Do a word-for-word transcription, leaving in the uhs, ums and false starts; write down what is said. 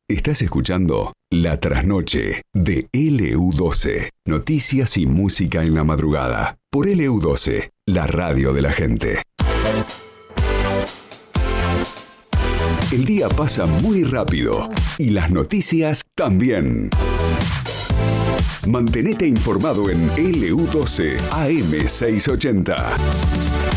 Estás escuchando La Trasnoche de L U doce. Noticias y música en la madrugada. Por L U doce, la radio de la gente. El día pasa muy rápido y las noticias también. Mantenete informado en L U doce A M seiscientos ochenta.